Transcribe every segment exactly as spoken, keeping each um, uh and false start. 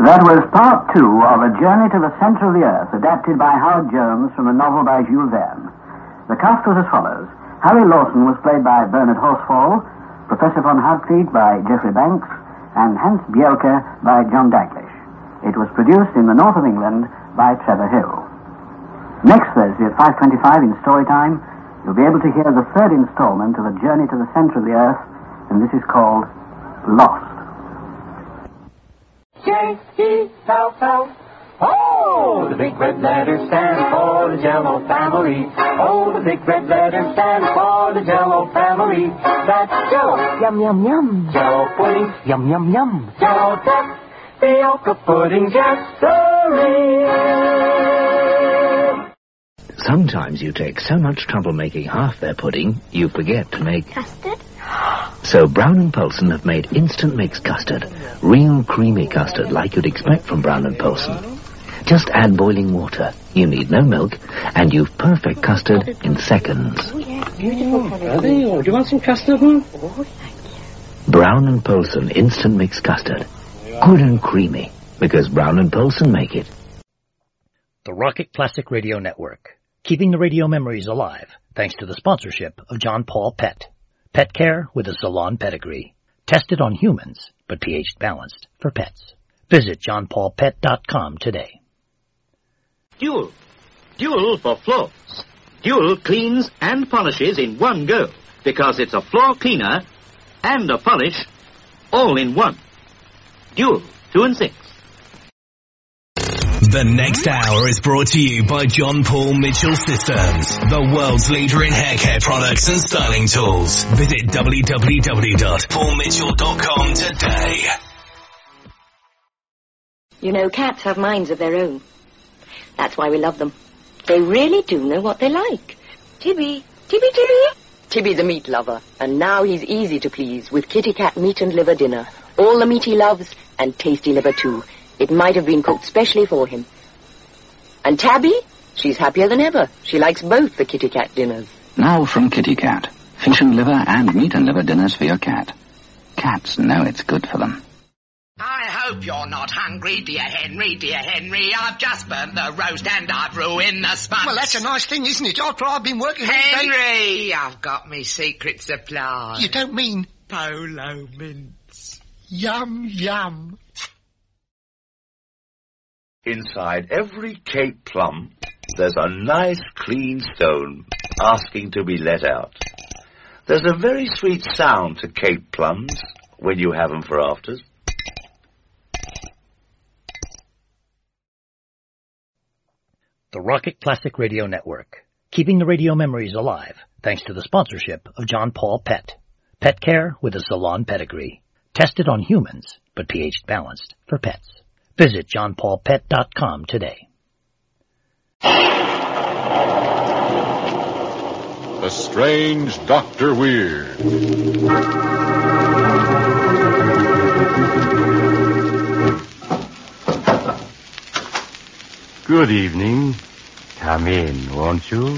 That was part two of A Journey to the Centre of the Earth, adapted by Howard Jones from a novel by Jules Verne. The cast was as follows. Harry Lawson was played by Bernard Horsfall, Professor von Hartwig by Geoffrey Banks, and Hans Bielke by John Daglish. It was produced in the north of England by Trevor Hill. Next Thursday at five twenty-five in Storytime, you'll be able to hear the third installment of A Journey to the Centre of the Earth, and this is called Lost. J E L L. Oh, the big red letters stand for the Jell-O family. Oh, the big red letters stand for the Jell-O family. That's Jell-O. Yum, yum, yum. Jell-O pudding. Yum, yum, yum. Jell-O tapioca pudding, yes-sirree. Sometimes you take so much trouble making half their pudding, you forget to make... Custard? So Brown and Polson have made instant mix custard. Real creamy custard like you'd expect from Brown and Polson. Just add boiling water. You need no milk, and you've perfect custard in seconds. Oh, yeah, beautiful. Are they? Oh, do you want some custard, huh? Oh, thank you. Brown and Polson instant mix custard. Good and creamy, because Brown and Polson make it. The Rocket Classic Radio Network. Keeping the radio memories alive, thanks to the sponsorship of John Paul Pet. Pet care with a salon pedigree. Tested on humans, but pH balanced for pets. Visit john paul pet dot com today. Dual. Dual for floors. Dual cleans and polishes in one go, because it's a floor cleaner and a polish all in one. Dual, two and six. The next hour is brought to you by John Paul Mitchell Systems, the world's leader in hair care products and styling tools. Visit w w w dot paul mitchell dot com today. You know, cats have minds of their own. That's why we love them. They really do know what they like. Tibby, Tibby, Tibby. Tibby the meat lover, and now he's easy to please with Kitty Cat meat and liver dinner. All the meat he loves, and tasty liver too. It might have been cooked specially for him. And Tabby? She's happier than ever. She likes both the Kitty Cat dinners. Now from Kitty Cat. Fish and liver and meat and liver dinners for your cat. Cats know it's good for them. I hope you're not hungry, dear Henry, dear Henry. I've just burnt the roast and I've ruined the sponge. Well, that's a nice thing, isn't it? After I've been working... Henry, I've got me secret supply. You don't mean... Polo mints. Yum, yum. Inside every Cape plum, there's a nice clean stone asking to be let out. There's a very sweet sound to Cape plums when you have them for afters. The Rocket Classic Radio Network. Keeping the radio memories alive, thanks to the sponsorship of John Paul Pet. Pet care with a salon pedigree. Tested on humans, but pH balanced for pets. Visit john paul pet dot com today. The Strange Doctor Weird. Good evening. Come in, won't you?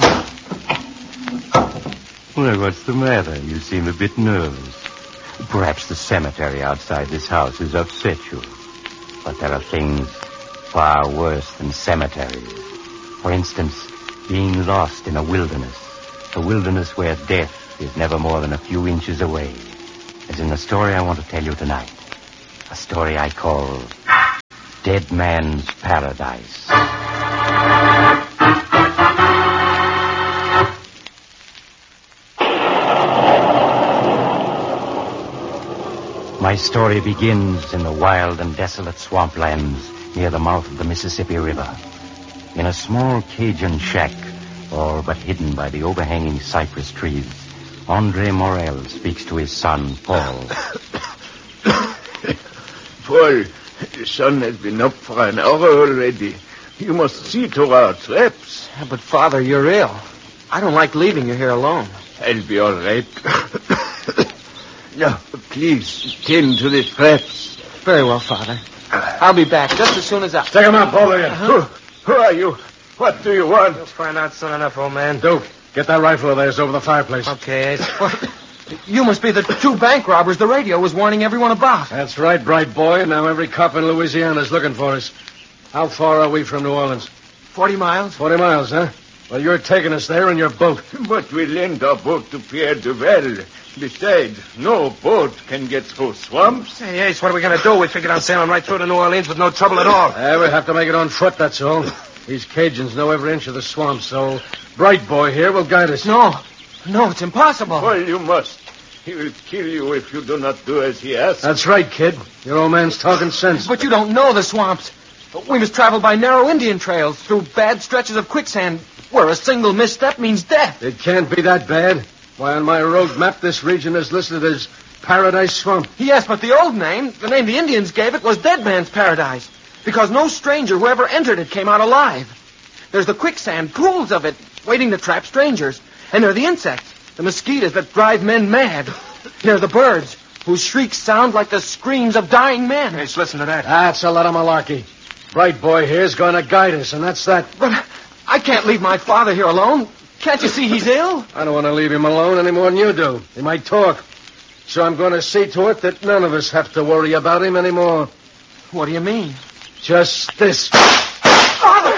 Well, what's the matter? You seem a bit nervous. Perhaps the cemetery outside this house has upset you. But there are things far worse than cemeteries. For instance, being lost in a wilderness. A wilderness where death is never more than a few inches away. As in the story I want to tell you tonight. A story I call Dead Man's Paradise. My story begins in the wild and desolate swamplands near the mouth of the Mississippi River. In a small Cajun shack, all but hidden by the overhanging cypress trees, Andre Morel speaks to his son, Paul. Paul, the sun has been up for an hour already. You must see to our traps. Yeah, but, Father, you're ill. I don't like leaving you here alone. I'll be all right. Now, please, tend to the traps. Very well, Father. I'll be back just as soon as I... Take him out, Paul, again. Uh-huh. Who, who are you? What do you want? You'll find out soon enough, old man. Duke, get that rifle of theirs over the fireplace. Okay. You must be the two bank robbers the radio was warning everyone about. That's right, bright boy. Now every cop in Louisiana is looking for us. How far are we from New Orleans? Forty miles. Forty miles, huh? Well, you're taking us there in your boat. But we lend our boat to Pierre Duval. Besides, no boat can get through swamps. Hey, Ace, what are we going to do? We figured on sailing right through to New Orleans with no trouble at all. Uh, we have to make it on foot, that's all. These Cajuns know every inch of the swamp, so bright boy here will guide us. No, no, it's impossible. Well, you must. He will kill you if you do not do as he asks. That's right, kid. Your old man's talking sense. But you don't know the swamps. We must travel by narrow Indian trails through bad stretches of quicksand where a single misstep means death. It can't be that bad. Why, on my road map, this region is listed as Paradise Swamp. Yes, but the old name, the name the Indians gave it, was Dead Man's Paradise. Because no stranger who ever entered it came out alive. There's the quicksand, pools of it, waiting to trap strangers. And there are the insects, the mosquitoes that drive men mad. There are the birds, whose shrieks sound like the screams of dying men. Let's listen to that. That's a lot of malarkey. Bright boy here's going to guide us, and that's that. But I can't leave my father here alone. Can't you see he's ill? I don't want to leave him alone any more than you do. He might talk. So I'm going to see to it that none of us have to worry about him anymore. What do you mean? Just this. Father!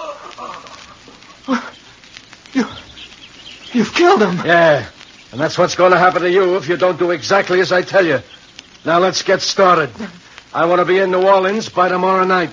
You... You've killed him. Yeah. And that's what's going to happen to you if you don't do exactly as I tell you. Now let's get started. I want to be in New Orleans by tomorrow night.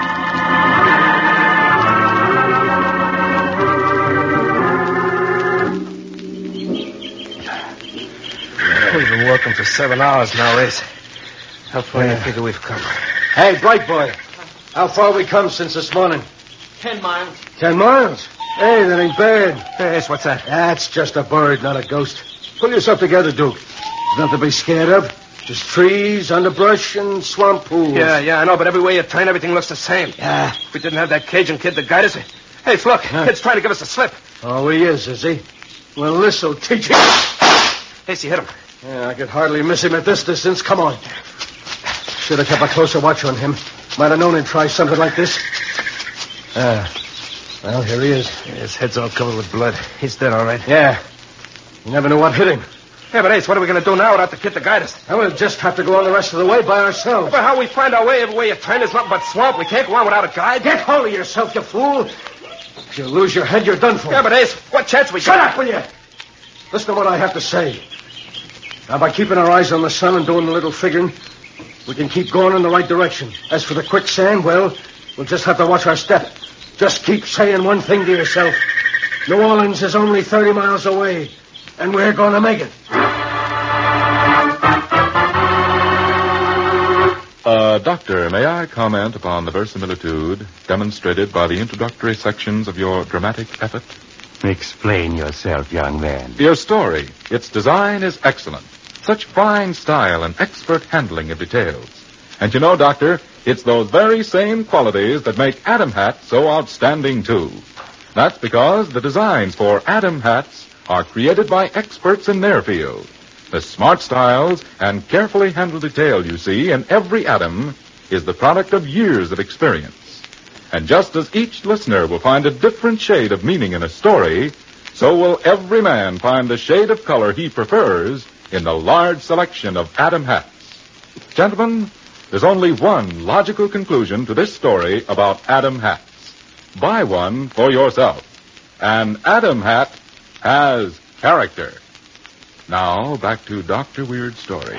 We've been working for seven hours now, Ace. How far do you figure we've come? Hey, bright boy. How far we come since this morning? Ten miles. Ten miles? Hey, that ain't bad. Hey, Ace, what's that? That's just a bird, not a ghost. Pull yourself together, Duke. There's nothing to be scared of. Just trees, underbrush, and swamp pools. Yeah, yeah, I know, but every way you turn, everything looks the same. Yeah. If we didn't have that Cajun kid to guide us... Hey, look, huh? Kid's trying to give us a slip. Oh, he is, is he? Well, this'll teach him. Ace, you hit him. Yeah, I could hardly miss him at this distance. Come on. Should have kept a closer watch on him. Might have known he'd try something like this. Ah. Well, here he is. His head's all covered with blood. He's dead, all right. Yeah. You never knew what hit him. Yeah, but Ace, what are we going to do now without the kid to guide us? Well, we'll just have to go on the rest of the way by ourselves. But how we find our way every way you turn is nothing but swamp. We can't go on without a guide. Get hold of yourself, you fool. If you lose your head, you're done for. Yeah, but Ace, what chance we Shut got? up, will you? Listen to what I have to say. Now, by keeping our eyes on the sun and doing a little figuring, we can keep going in the right direction. As for the quicksand, well, we'll just have to watch our step. Just keep saying one thing to yourself. New Orleans is only thirty miles away, and we're going to make it. Uh, Doctor, may I comment upon the verisimilitude demonstrated by the introductory sections of your dramatic effort? Explain yourself, young man. Your story, its design is excellent. Such fine style and expert handling of details. And you know, Doctor, it's those very same qualities that make Adam hats so outstanding, too. That's because the designs for Adam hats are created by experts in their field. The smart styles and carefully handled detail you see in every Adam is the product of years of experience. And just as each listener will find a different shade of meaning in a story, so will every man find the shade of color he prefers in the large selection of Adam hats. Gentlemen, there's only one logical conclusion to this story about Adam hats. Buy one for yourself. An Adam hat has character. Now, back to Doctor Weird's story.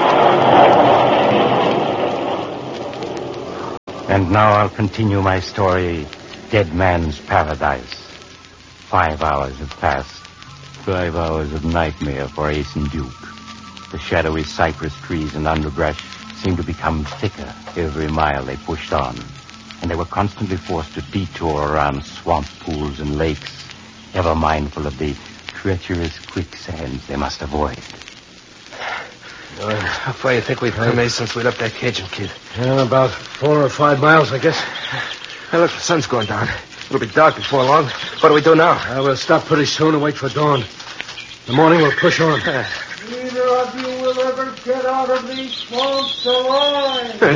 And now I'll continue my story, Dead Man's Paradise. Five hours have passed. Five hours of nightmare for Ace and Duke. The shadowy cypress trees and underbrush seemed to become thicker every mile they pushed on, and they were constantly forced to detour around swamp pools and lakes, ever mindful of the treacherous quicksands they must avoid. Uh, how far do you think we've come, Ace, since we left that Cajun kid? Yeah, about four or five miles, I guess. Hey, look, the sun's going down. It'll be dark before long. What do we do now? Uh, we'll stop pretty soon and wait for dawn. In the morning, we'll push on. Neither of you will ever get out of these swamps alive.